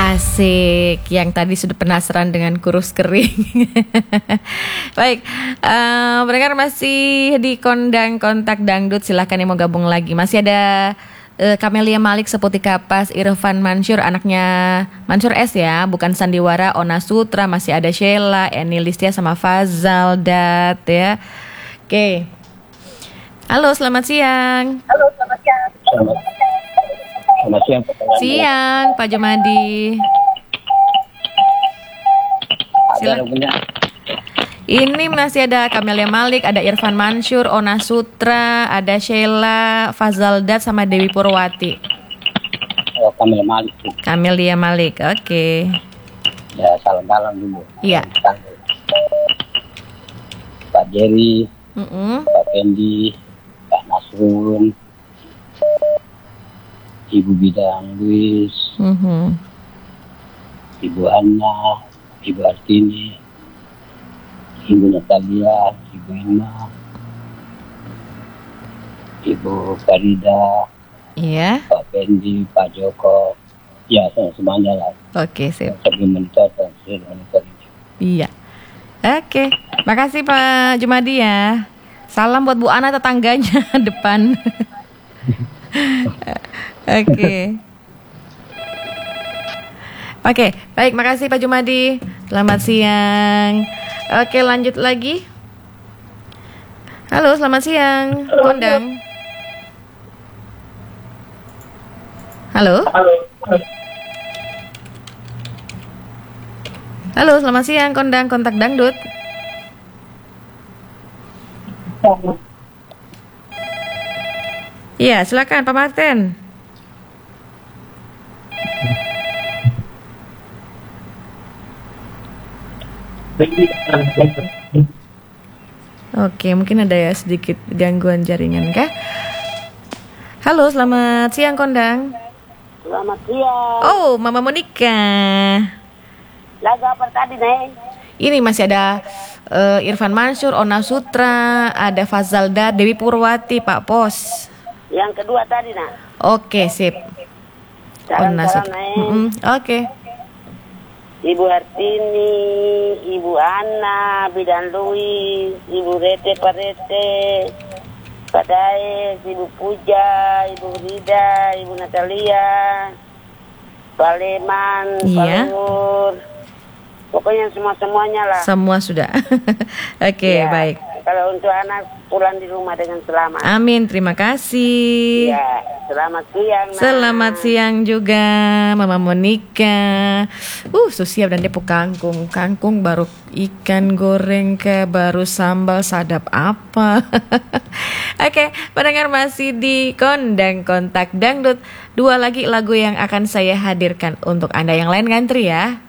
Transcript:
Asik, yang tadi sudah penasaran dengan kurus kering. Baik, pendengar masih di Kondang Kontak Dangdut. Silahkan yang mau gabung lagi. Masih ada Camelia Malik, Seputi Kapas, Irfan Mansur, anaknya Mansur S ya, bukan Sandiwara, Ona Sutra, masih ada Sheila, Eni Listia sama Fazal Dat ya. Oke. Halo, selamat siang. Selamat siang. Siang, Pak Jumadi. Silakan. Ini masih ada Camelia Malik, ada Irfan Mansur, Ona Sutra, ada Sheila, Fazal Dat sama Dewi Purwati. Oh, Camelia Malik. Camelia Malik, oke. Ya, salam dulu. Iya. Pak Jerry, Pak Fendi, Pak Nasrun, Ibu Bidang Luis, Ibu Anna, Ibu Artini, Ibu Natalia, Ibu Ima, Ibu Farida, Iya. Pak Fendi, Pak Joko, ya semuanya lah. Oke, sip. Sebelum monitor dan sebelum monitor ini. Iya. Oke, makasih Pak Jumadi ya. Salam buat Bu Ana tetangganya depan. Oke, baik, makasih Pak Jumadi. Selamat siang. Oke, lanjut lagi. Halo, selamat siang. Kondang. Halo. Halo, selamat siang. Kondang Kontak Dangdut. Iya, silakan Pak Martin. Oke, mungkin ada ya sedikit gangguan jaringan kah? Halo, selamat siang Kondang. Selamat siang. Oh, Mama Monica. Lagu apa tadi, Neng? Ini masih ada Irfan Mansur, Ona Sutra, ada Fazal Dat, Dewi Purwati, Pak Pos. Yang kedua tadi, Nak. Oke, sip. Ona Salam, Sutra. Neng. Oke. Ibu Artini, Ibu Anna, Bidan Louis, Ibu Rete Parete, Pak Daes, Ibu Puja, Ibu Rida, Ibu Natalia, Pak Leman, Pak Iya. Luhur. Pokoknya semuanya lah. Semua sudah. Oke, Ya, baik. Kalau untuk anak pulang di rumah dengan selamat. Amin, terima kasih. Ya, selamat siang. Nak. Selamat siang juga Mama Monica. Susiap dan Depo kangkung. Kangkung baru ikan goreng ke, baru sambal sadap apa. Oke, pendengar masih di Kondang Kontak Dangdut. 2 lagi lagu yang akan saya hadirkan untuk Anda, yang lain ngantri ya.